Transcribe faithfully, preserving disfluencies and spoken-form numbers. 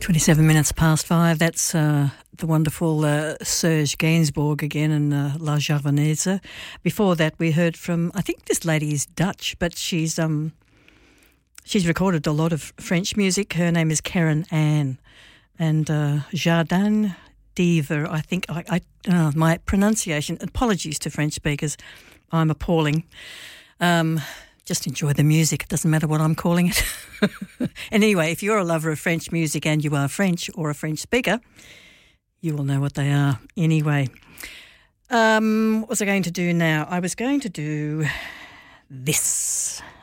twenty-seven minutes past five. That's uh, the wonderful uh, Serge Gainsbourg again in uh, La Javanaise. Before that, we heard from, I think this lady is Dutch, but she's um she's recorded a lot of French music. Her name is Karen Ann. And uh, Jardin d'Hiver, I think, I, I uh, my pronunciation, apologies to French speakers, I'm appalling. Um Just enjoy the music. It doesn't matter what I'm calling it. And anyway, if you're a lover of French music and you are French or a French speaker, you will know what they are anyway. Um, what was I going to do now? I was going to do this.